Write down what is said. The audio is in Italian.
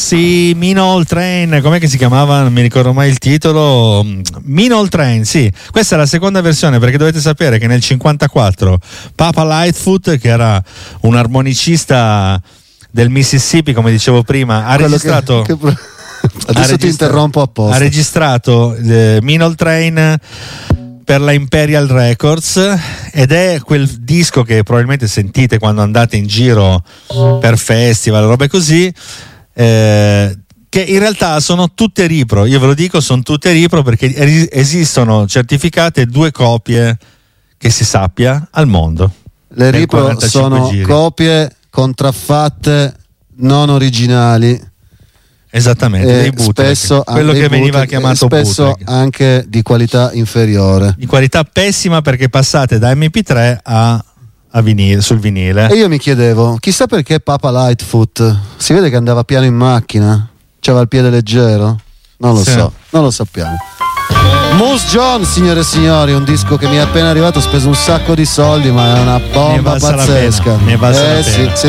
Sì, Mean Train, com'è che si chiamava? Non mi ricordo mai il titolo. Mean Train, sì. Questa è la seconda versione, perché dovete sapere che nel 54 Papa Lightfoot, che era un armonicista del Mississippi, come dicevo prima, ha registrato... Adesso ti interrompo apposta. Ha registrato Mean Train per la Imperial Records, ed è quel disco che probabilmente sentite quando andate in giro per festival, robe così, che in realtà sono tutte ripro. Io ve lo dico, sono tutte ripro, perché esistono certificate 2 copie che si sappia al mondo. Le ripro sono giri. copie contraffatte, non originali. Esattamente, dei bootleg, spesso quello che veniva chiamato spesso bootleg. Anche di qualità inferiore, di qualità pessima, perché passate da MP3 a vinile, sul vinile. E io mi chiedevo, chissà perché Papa Lightfoot, si vede che andava piano in macchina, c'aveva il piede leggero, non lo so, non lo sappiamo. Moose John, signore e signori, un disco che mi è appena arrivato, ho speso un sacco di soldi, ma è una bomba pazzesca. Ne valsa la pena. Sì.